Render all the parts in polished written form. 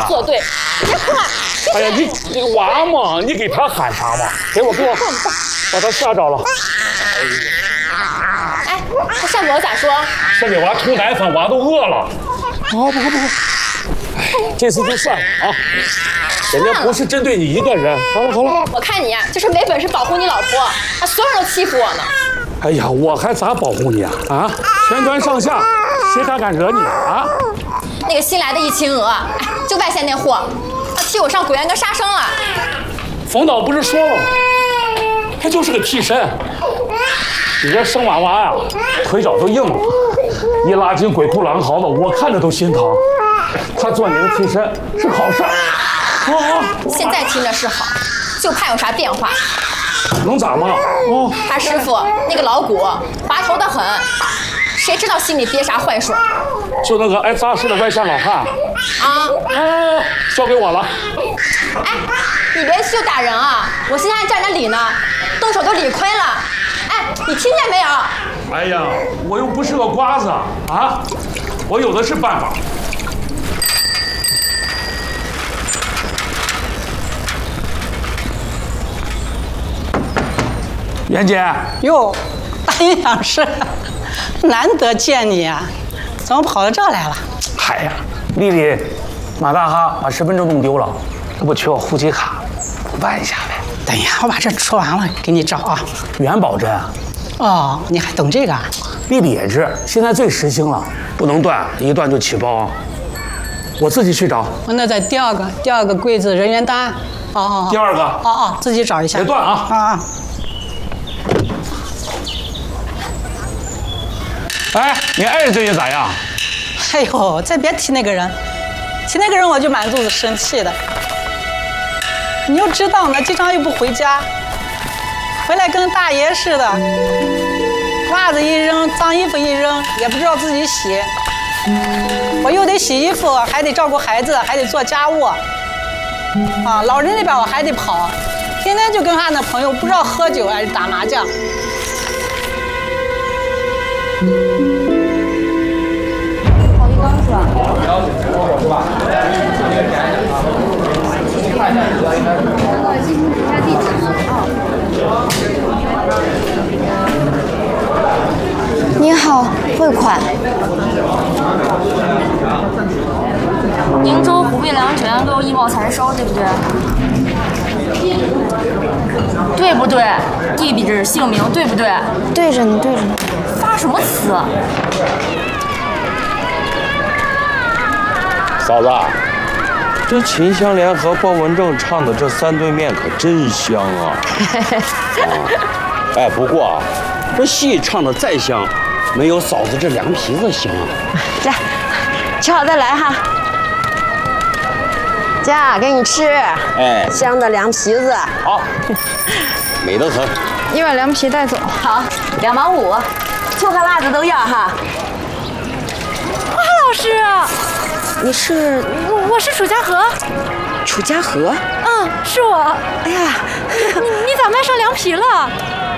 作对。别快！ 哎呀，你娃嘛，你给他喊啥嘛？给我，把他吓着了。 哎，他上给我咋说？ 先给娃冲奶粉，娃都饿了。不。哎，这次就算了啊。人家不是针对你一个人。好了。 我看你呀，就是没本事保护你老婆，所有人都欺负我呢。 哎呀，我还咋保护你啊？啊，全团上下，谁还敢惹你啊？ 那个新来的易青娥，就外线那货，他替我上鬼园跟杀生了。 冯导不是说了吗？他就是个替身。你这生娃娃呀，腿脚都硬了，一拉进鬼哭狼嚎的，我看着都心疼。他做你的替身是好事。 现在听着是好，就怕有啥变化。 能咋嘛？ 他师傅那个老古滑头的很，谁知道心里憋啥坏水？ 就那个爱扎实的外向老汉。交给我了。 哎，你别去打人啊！我现在站着理呢，动手都理亏了。哎，你听见没有？ 哎呀，我又不是个瓜子啊！我有的是办法。袁姐， 哟，大营养师，难得见你啊，怎么跑到这儿来了？ 嗨呀，丽丽，马大哈把身份证弄丢了，这不缺我户籍卡，办一下呗。 等一下，我把这说完了给你找啊。 元宝针啊？ 哦，你还懂这个啊？ 丽别致，现在最时兴了，不能断，一断就起包啊。我自己去找。 那在第二个柜子人员单。 第二个。 自己找一下。 别断啊。哎，你爱人这也咋样？ 哎呦，再别提那个人，提那个人我就满肚子生气的。你又知道呢，经常又不回家，回来跟大爷似的，袜子一扔，脏衣服一扔，也不知道自己洗。我又得洗衣服，还得照顾孩子，还得做家务。老人那边我还得跑，天天就跟他那朋友不知道喝酒还是打麻将。 好一缸是吧？是吧？记住一下地址你好，汇款。 宁州湖北良泉6医保财收，对不对？对不对？地址姓名对不对？ 对着呢，对着呢。 发什么词？ 嫂子，这秦香莲和包文正唱的这3对面可真香啊！哎，不过啊，这戏唱的再香，没有嫂子这凉皮子香啊。 来，吃好再来哈。家给你吃， 哎， 香的凉皮子。 好，美得很。 1碗凉皮带走。好，2毛5，醋和辣子都要哈。 花老师， 你是？ 我是楚家河。 楚家河？ 嗯，是我。 哎呀， 你咋卖上凉皮了？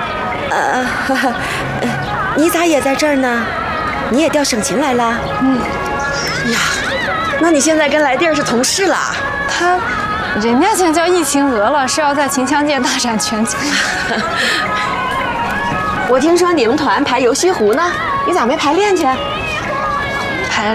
你咋也在这儿呢？你也调省情来了？呀，那你现在跟来弟儿是同事了？ 人家现在叫易青娥了，是要在秦腔界大展拳脚。 我听说你们团排游西湖呢，你咋没排练去？ 排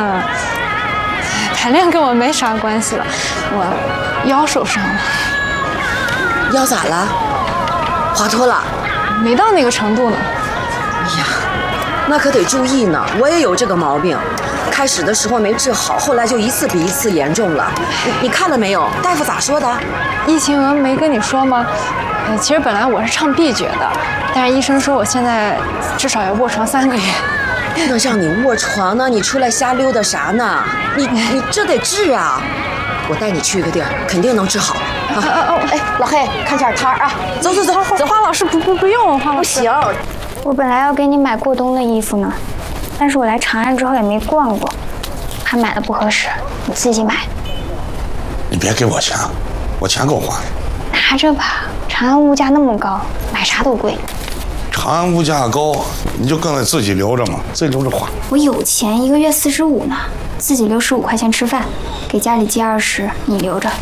练跟我没啥关系了，我腰受伤了。 腰咋了？滑脱了？ 没到那个程度呢。 呀，那可得注意呢。我也有这个毛病，开始的时候没治好，后来就一次比一次严重了。你看了没有？大夫咋说的？ 易青娥没跟你说吗？其实本来我是唱 B 角的，但是医生说我现在至少要卧床3个月。 不能让你卧床呢，你出来瞎溜达啥呢？你这得治啊！我带你去一个地儿，肯定能治好。哎，老黑，看下摊啊！走。 花老师不用，花老师。 不行， 我本来要给你买过冬的衣服呢，但是我来长安之后也没逛过，怕买的不合适，你自己买。 你别给我钱，我钱够花的。 拿着吧，长安物价那么高，买啥都贵。 长谈物价高，你就更得自己留着嘛，自己留着花。 我有钱，一个月45呢，自己留15块钱吃饭，给家里寄20，你留着。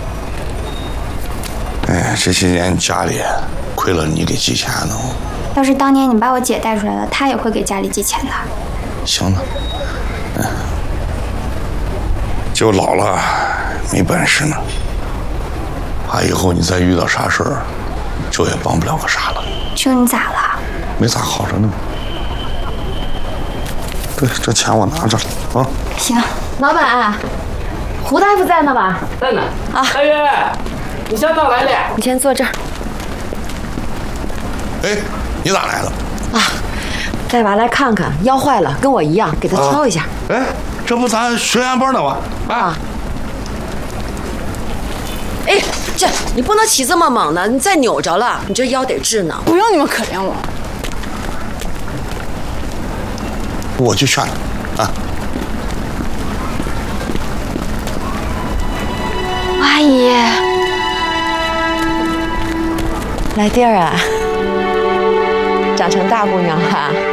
哎，这些年家里亏了你给寄钱呢。 要是当年你把我姐带出来了，她也会给家里寄钱的。 行了，就老了没本事呢，怕以后你再遇到啥事儿，就也帮不了个啥了。 舅，你咋了？ 没咋，好着呢。对，这钱我拿着了啊。 行， 老板，胡大夫在呢吧？ 在呢。啊，大爷，你先到来了。 你先坐这儿。 哎，你咋来了？ 啊，带娃来看看，腰坏了，跟我一样，给他挑一下。 哎，这不咱学员班的吗？ 啊。哎，这你不能起这么猛呢，你再扭着了，你这腰得治呢。 不用你们可怜我。 我去劝他啊。 阿姨，来弟儿啊，长成大姑娘了。